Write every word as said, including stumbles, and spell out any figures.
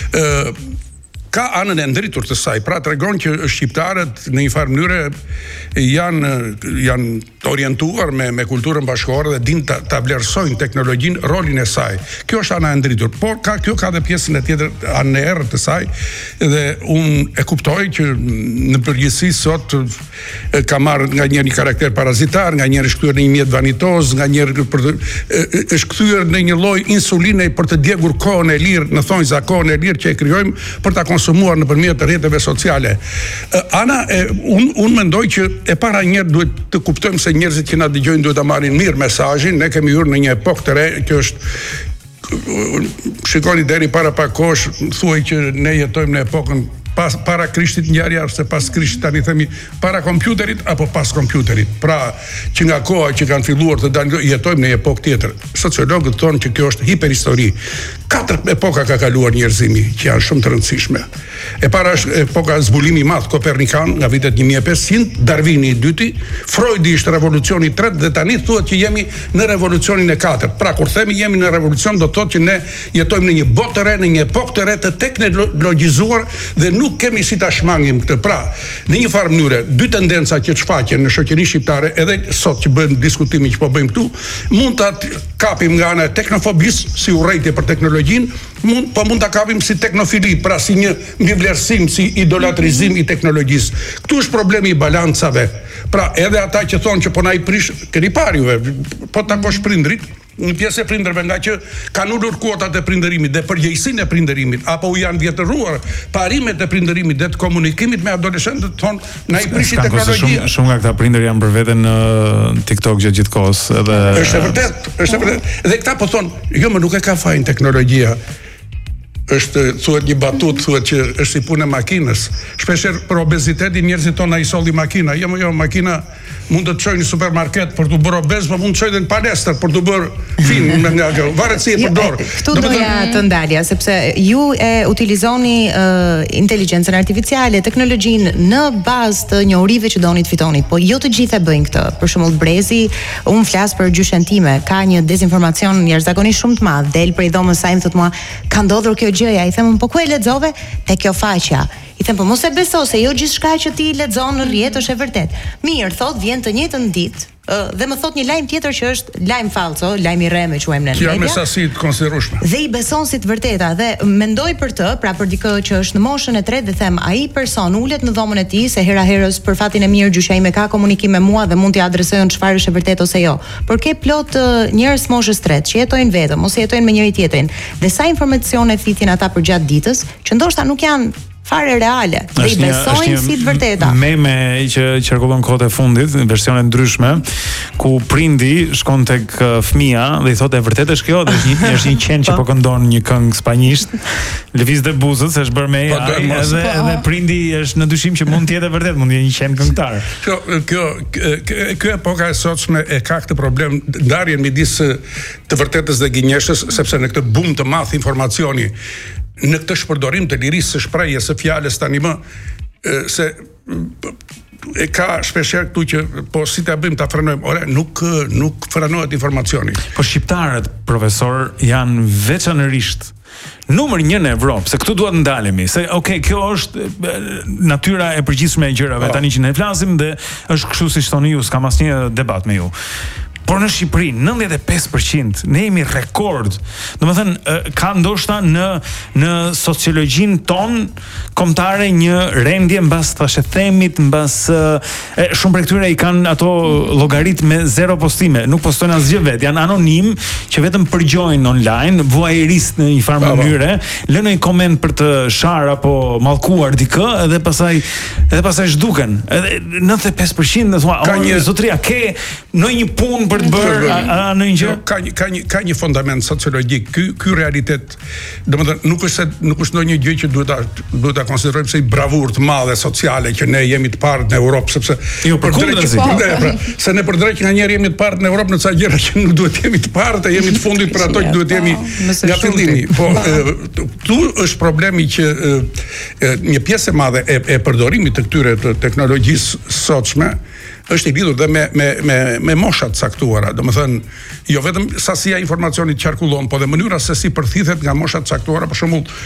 ë ka anën e ndritur të saj, pra tregon që shqiptarët në një farë mënyrë janë janë të orientuar me me kulturën bashkëkohore dhe din ta, ta vlerësojnë teknologjinë, rolin e saj. Kjo është ana e ndritur, por ka kjo ka edhe pjesën e tjetër, anën e errët të saj, dhe unë e kuptoj që në përgjithësi sot e, ka marrë nga njëri një karakter parazitar, nga njëri është kthyer në një mjet vanitoz, nga njëri për të, e, është kthyer në një lloj insuline për të djegur kohën e lirë, në thonjza kohën e lirë që e krijojmë për ta konsumuar nëpërmjet rrjeteve sociale. Ana, unë un mendoj që e para njerë duhet të kuptojmë se njerëzit që na dëgjojnë duhet ta marrin mirë mesazhin. Ne kemi hyrë në një epokë të re, që është shikoni deri para pak kohësh thuaj që ne jetojmë në epokën pas para Krishtit ngjarja ose pas Krishtit, tani themi para kompjuterit apo pas kompjuterit. Pra, që nga koha që kanë filluar të dalë jetojmë në një epokë tjetër. Sociologët thonë që kjo është hiperhistori. Katër epoka ka kaluar njerëzimi që janë shumë të rëndësishme. E para është epoka e zbulimit i madh kopernikan nga vitet një mijë e pesëqind, Darwini i dyti, Freudi ishte revolucioni i tretë dhe tani thuhet që jemi në revolucionin e katërt. Pra kur themi jemi në revolucion do të thotë që ne jetojmë në një botë të re, në një epokë të re të teknologjizuar dhe nuk kemi si ta shmangim këtë. Pra, në një farë mënyrë, dy tendenca që shfaqen në shoqërinë shqiptare, edhe sot që bëjmë diskutimin që po bëjmë këtu, mund ta kapim nga ana e teknofobisë, si urrëtie për teknologjinë, mund po mund ta kapim si teknofili, pra si një mbivlerësim, si idolatrizim i teknologjisë. Këtu është problemi i balancave. Pra, edhe ata që thonë që po na i prish, keni parë juve, po takosh prindrit, një pjesë e prindërve nga që kanë ulur kuotat e prindërimit dhe përgjegjësinë e prindërimit, apo u janë vjetëruar parimet e prindërimit dhe të komunikimit me adoleshentët, thonë na i prishi teknologjia. Shumë, shumë nga këta prindër janë për veten në TikTok gjatë gjithë kohës, edhe është e vërtet, është e vërtet. Dhe këta po thonë, jo më nuk e ka fajin teknologjia. Është thuhet një batut, thuhet që është si punë e makinës. Shpeshherë për obezitetin njerëzit tonë ai solli makina. Jo, jo, makina mund të çojë në supermarket për të bërë obez, po mund të çojë në palestër për të bërë film me nga kjo. Varet si e përdor. Këtu doja të ndalja, sepse ju e utilizoni uh, inteligjencën artificiale, teknologjinë në bazë të njohurive që doni të fitoni, po jo të gjithë e bëjnë këtë. Për shembull Brezi, unë flas për gjyshen time, ka një dezinformacion jashtëzakonisht shumë të madh, del prej dhomës saj, më thotë mua, ka ndodhur kjo gjëja, i them, po ku e lexove? Te kjo faqja. I them, po mos e beso se jo gjithçka që ti lexon në rrjet është e vërtet. Mirë, thot vjen të njëjtën ditë dhe më thot një lajm tjetër që është lajm falso, lajm i rreme quajmë ne në media. Që me sasi të konsiderueshme. Dhe i beson si të vërteta dhe mendoj për të, pra për dikë që është në moshën e tretë dhe them, ai person ulet në dhomën e tij se hera herës për fatin e mirë gjyshja ime ka komunikim me mua dhe mund t'i adresojnë çfarë është e vërtetë ose jo. Por ke plot uh, njerëz moshës tretë që jetojnë vetëm ose jetojnë me njëri tjetrin dhe sa informacione thithin ata përgjatë ditës që ndoshta nuk janë fare reale, dhe i besojnë si të vërteta. Meme që qarkullon kohët e fundit, në versione ndryshme, ku prindi shkon tek fëmia dhe i thotë e vërtetë është kjo, dhe është një, është një qen që po këndon një këngë spanjisht, lëviz dhe buzët, se është bërë me A I, edhe, edhe prindi është në dyshim që mund të jetë e vërtetë, mund të jetë një qen këngëtar. Kjo, kjo, kjo epoka e sotshme e ka këtë problem, ndarjen midis të vërtetës dhe gënjeshtës, sepse në këtë bum të madh informacioni, në këtë shpërdorim të lirisë së shprehjes së fjalës tani më se e ka shpeshherë këtu që po si ta bëjmë ta frenojmë, ore nuk nuk frenohet informacioni. Po shqiptarët, profesor, janë veçanërisht numër një në Evropë, se këtu duhet ndalemi, se okay, kjo është natyra e përgjithshme e gjërave, tani që ne flasim dhe është kështu siç thoni ju, s'kam asnjë debat me ju. Por në Shqipëri, nëntëdhjetë e pesë përqind, ne jemi rekord. Domethënë, ka ndoshta në në sociologjinë ton kombëtare një rendje mbas thashë themit, mbas e, shumë prej këtyre i kanë ato llogarit me zero postime, nuk postojnë asgjë vet, janë anonim që vetëm përgjojnë online, vuajerist në një farë mënyre, lënë një koment për të shar apo mallkuar dikë edhe pastaj edhe pastaj zhduken. Edhe nëntëdhjetë e pesë përqind do thua, "O zotria, ke në një punë për të bërë a në një gjë?" Ka një ka një ka një fundament sociologjik. Ky ky realitet, domethënë nuk është se nuk është ndonjë gjë që duhet ta duhet ta konsiderojmë si bravurë të madhe sociale që ne jemi të parë në Europë, sepse jo për drejtë, se ne për drejtë nga njerë jemi të parë në Europë në ca gjëra që nuk duhet jemi të parë, të jemi të fundit për ato që duhet jemi nga fillimi. Po këtu është problemi që një pjesë e madhe e, e përdorimit të këtyre të teknologjisë sotshme është i lidhur dhe me me me me moshat caktuara. Domethënë, jo vetëm sasia e informacionit që qarkullon, po dhe mënyra se si përthithet nga moshat caktuara. Për shembull,